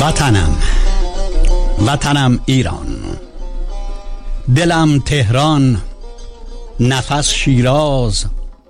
وطنم ایران، دلم تهران، نفس شیراز،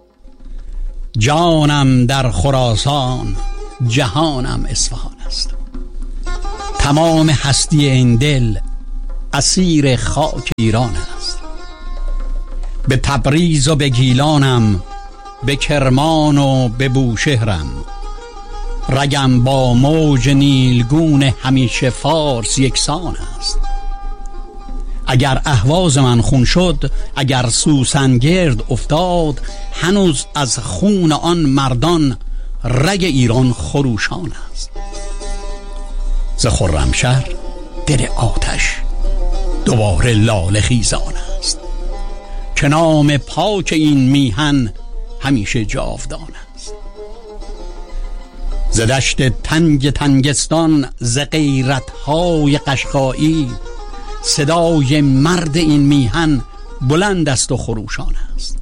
جانم در خراسان، جهانم اصفهان است. تمام هستی این دل اسیر خاک ایران است. به تبریز و به گیلانم، به کرمان و به بوشهرم، رگم با موج نیلگون همیشه فارس یکسان است. اگر اهواز من خون شد، اگر سوسنگرد افتاد، هنوز از خون آن مردان رگ ایران خروشان است. ز خرمشهر دل آتش دوباره لاله خیزان است، که نام پاک این میهن همیشه جاودان است. ز دشت تنگ تنگستان، ز غیرت‌های قشقایی، صدای مرد این میهن بلند است و خروشان است.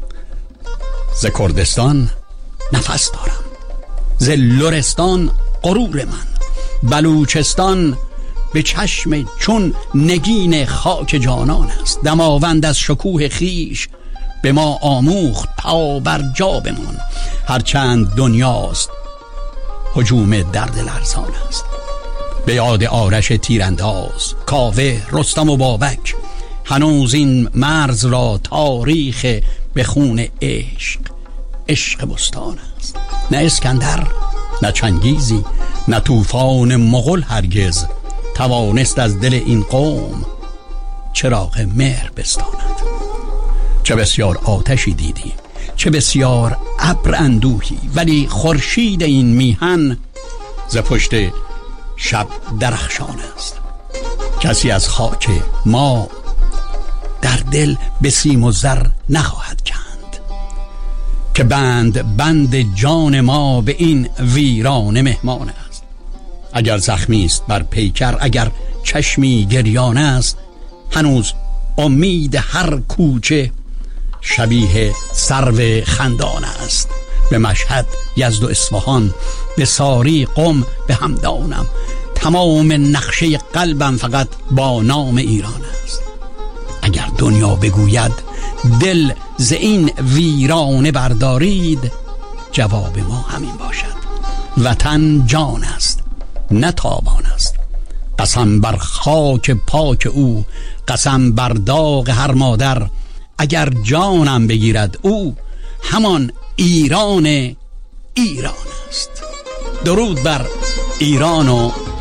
ز کردستان نفس دارم، ز لرستان غرور من، بلوچستان به چشم چون نگین خاک جانان است. دماوند از شکوه خیش به ما آموخت پا بر جا بمان، هرچند دنیاست هجوم درد لرزان است. به یاد آرش تیرانداز، کاوه، رستم و بابک، هنوز این مرز را تاریخ به خون عشق بستان است. نه اسکندر، نه چنگیزی، نه طوفان مغول هرگز توانست از دل این قوم چراغ مهر بستاند. چه بسیار آتشی دیدیم، چه بسیار ابر اندوهی، ولی خورشید این میهن ز پشت شب درخشان است. کسی از خاک ما در دل به سیم و زر نخواهد کند، که بند جان ما به این ویران مهمان است. اگر زخمی است بر پیکر، اگر چشمی گریان است، هنوز امید هر کوچه شبیه سرو خندان است. به مشهد، یزد و اصفهان، به ساری، قم، به همدانم، تمام نقشه قلبم فقط با نام ایران است. اگر دنیا بگوید دل ز این ویرانه بردارید، جواب ما همین باشد: وطن جان است، نه تاوان است. قسم بر خاک پاک او، قسم بر داغ هر مادر، اگر جانم بگیرد او، همان ایران است. درود بر ایران و